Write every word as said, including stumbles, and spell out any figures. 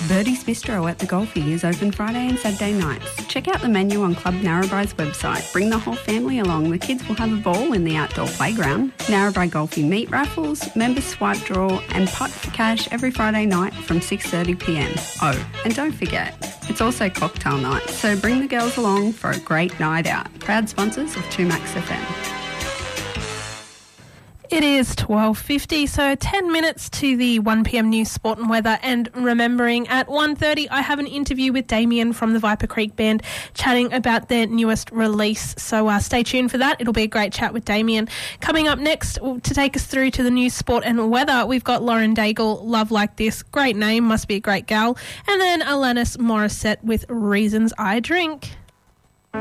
Birdie's Bistro at the Golfie is open Friday and Saturday nights. Check out the menu on Club Narrabri's website. Bring the whole family along. The kids will have a ball in the outdoor playground. Narrabri Golfie meat raffles, members swipe draw and putt for cash every Friday night from six thirty p m. Oh, and don't forget, it's also cocktail night, so bring the girls along for a great night out. Proud sponsors of two Max F M. It is twelve fifty, so ten minutes to the one p m news, sport and weather. And remembering at one thirty, I have an interview with Damien from the Viper Creek Band chatting about their newest release. So uh, stay tuned for that. It'll be a great chat with Damien. Coming up next to take us through to the news, sport and weather, we've got Lauren Daigle, Love Like This. Great name, must be a great gal. And then Alanis Morissette with Reasons I Drink.